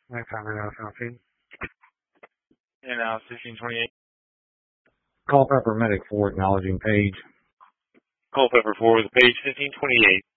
Next time I know something. And now 1628. Culpeper Medic 4 acknowledging page. Culpeper 4 with page 1528.